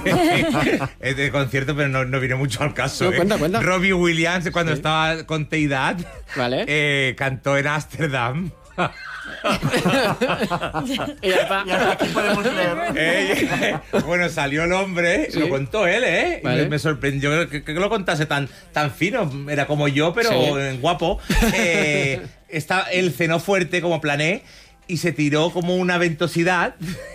Este concierto, pero no viene mucho al caso. No, cuenta. Robbie Williams, cuando estaba con Teidad, vale. cantó en Ámsterdam. Y ya está. Aquí podemos leer. Bueno, salió el hombre, Sí. lo contó él, Vale. Me sorprendió que lo contase tan fino. Era como yo, pero guapo. Él cenó fuerte como plané y se tiró como una ventosidad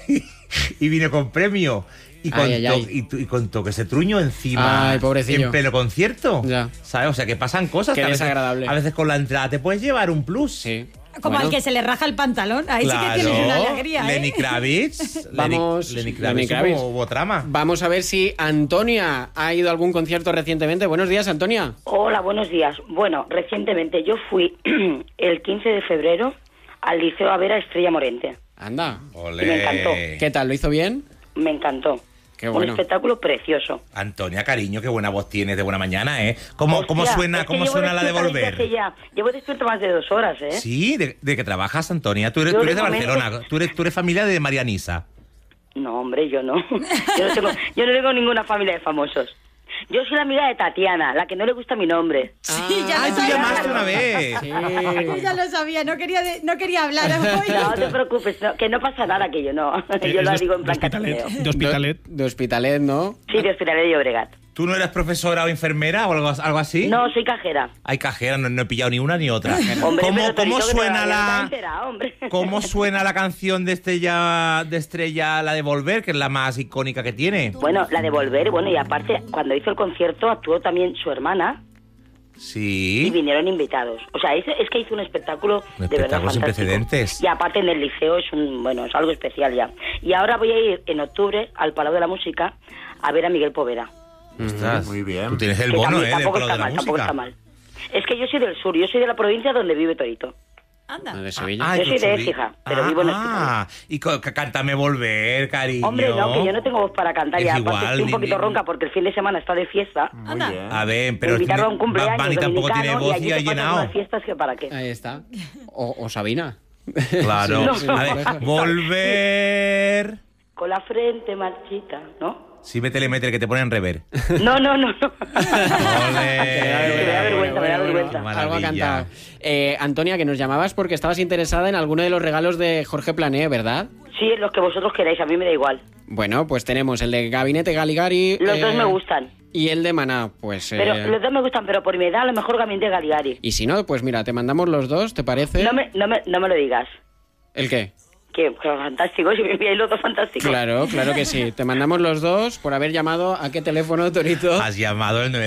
y vino con premio. Y contó que se truñó encima. Ay, pobrecillo. En pleno concierto. Ya. ¿Sabes? O sea, que pasan cosas. Qué que desagradable. A veces con la entrada te puedes llevar un plus. Sí. Como al que se le raja el pantalón. Ahí sí que tienes una alegría, Lenny Kravitz. Vamos, Lenny Lenny Kravitz. Hubo trama. Vamos a ver si Antonia ha ido a algún concierto recientemente. Buenos días, Antonia. Hola, buenos días. Bueno, recientemente yo fui el 15 de febrero al liceo a ver a Estrella Morente. Anda. Olé. Y me encantó. ¿Qué tal? ¿Lo hizo bien? Me encantó. Qué bueno. Un espectáculo precioso. Antonia, cariño, qué buena voz tienes de buena mañana, ¿eh? ¿Cómo Hostia, suena, es que llevo la de despierta desde Volver? hace ya. Llevo despierto más de 2 horas, ¿eh? Sí, ¿de qué trabajas, Antonia? Tú Yo eres de de momento- Barcelona, tú eres familia de Marianisa. No, hombre, yo no. Yo no tengo ninguna familia de famosos. Yo soy la amiga de Tatiana, la que no le gusta mi nombre. Sí, ya ¡Ay, lo tú sabía. llamaste una vez! Sí. Yo ya lo sabía, no quería hablar hoy. No te preocupes, que no pasa nada, que yo no. Yo lo digo en plan cachondeo. De Hospitalet. De Hospitalet, ¿no? Sí, de Hospitalet de Llobregat. ¿Tú no eres profesora o enfermera o algo así? No, soy cajera. Hay cajera, no he pillado ni una ni otra. Hombre, ¿Cómo pero Torito, que suena todavía no está la... enterado, hombre. ¿Cómo suena la canción de Estrella, la de Volver, que es la más icónica que tiene? Bueno, la de Volver, bueno, y aparte, cuando hizo el concierto actuó también su hermana y Sí. vinieron invitados. O sea, es que hizo un espectáculo Un de verdad espectáculo sin fantástico. precedentes. Y aparte en el liceo es es algo especial ya. Y ahora voy a ir en octubre al Palau de la Música a ver a Miguel Poveda. Ostras, Muy bien. Tú tienes el Que bono, también del tampoco Palau está de la mal, tampoco está Música. mal. Es que yo soy del sur, yo soy de la provincia donde vive Torito. Anda. De Sevilla. Yo tú soy de subí- Écija, pero vivo en Y cántame Volver, cariño. Hombre, no, que yo no tengo voz para cantar. Es Y aparte igual, estoy un poquito ni- ronca porque el fin de semana está de fiesta. Muy Anda. bien. A ver, Me pero invitaron a un Bad cumpleaños Bunny tampoco tiene dominicano voz y y allí ha te pasan llenado. unas fiestas que para qué. Ahí está. O Sabina. Claro. Sí, A ver, Volver. Con la frente marchita, ¿no? Sí, métele, que te ponen rever. No. Ole. Me da vergüenza. Maravilla. Algo ha cantado. Antonia, que nos llamabas porque estabas interesada en alguno de los regalos de Jorge Plané, ¿verdad? Sí, los que vosotros queráis, a mí me da igual. Bueno, pues tenemos el de Gabinete Galigari. Los dos me gustan. Y el de Maná, pues... Pero los dos me gustan, pero por mi edad a lo mejor Gabinete Galigari. Y si no, pues mira, te mandamos los dos, ¿te parece? No me lo digas. ¿El qué? Que fantástico, si me enviáis los dos fantásticos. Claro que sí. Te mandamos los dos por haber llamado a qué teléfono, Torito. Has llamado el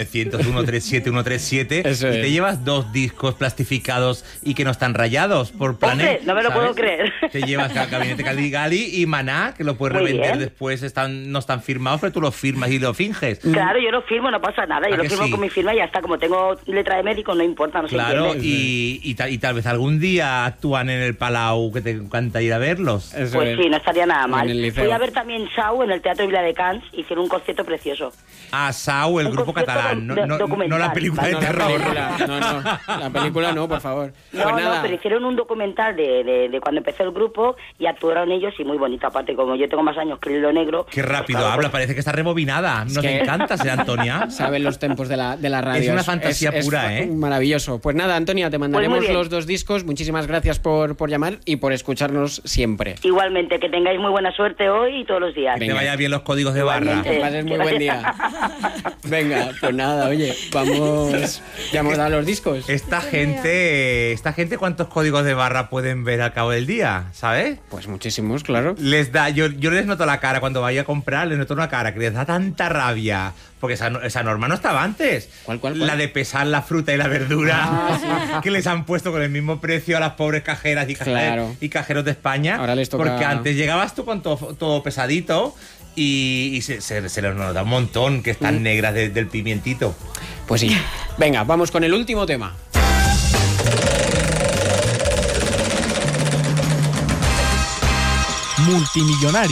900-137-137 Eso y es. te llevas 2 discos plastificados y que no están rayados por Planet. Hombre, no me lo puedo creer. Te llevas a Gabinete Caligari y Maná, que lo puedes Muy revender bien. después, no están firmados, pero tú los firmas y lo finges. Claro, yo lo firmo, no pasa nada. Yo ¿A lo que firmo sí? con mi firma y ya está. Como tengo letra de médico, no importa, no se Claro, entiende. y tal vez algún día actúan en el Palau, que te encanta ir a verlos. Eso Pues es. sí, no estaría nada En mal. el liceo. Fui a ver también Sau en el Teatro Vila de Cans. Hicieron un concierto precioso. A Sau, el Un grupo concierto catalán, documental, no la película de No, la terror. película, no, la película no, por favor. No, Pues nada. no, pero hicieron un documental de cuando empezó el grupo y actuaron ellos y muy bonito. Aparte, como yo tengo más años que el hilo negro... Qué rápido pues claro, habla, parece que está rebobinada. Nos que- encanta ser Antonia. Saben los tempos de la radio. Es una fantasía pura, ¿eh? Maravilloso. Pues nada, Antonia, te mandaremos muy bien. los 2 discos. Muchísimas gracias por llamar y por escucharnos siempre. Igualmente, que tengáis muy buena suerte hoy y todos los días. Que te Venga. vaya bien los códigos de barra. Igualmente. Que pases muy buen día. Venga, pues nada, oye, vamos. Ya hemos dado los discos. Esta gente, ¿cuántos códigos de barra pueden ver al cabo del día? ¿Sabes? Pues muchísimos, claro. Yo les noto la cara cuando vaya a comprar, les noto una cara que les da tanta rabia. Porque esa norma no estaba antes. ¿Cuál? La de pesar la fruta y la verdura Ah, que les han puesto con el mismo precio a las pobres cajeras Claro. y cajeros de España. Ahora les toca- Porque antes llegabas tú con todo pesadito y se les nota un montón que están negras del pimientito. Pues sí. Venga, vamos con el último tema. Multimillonario.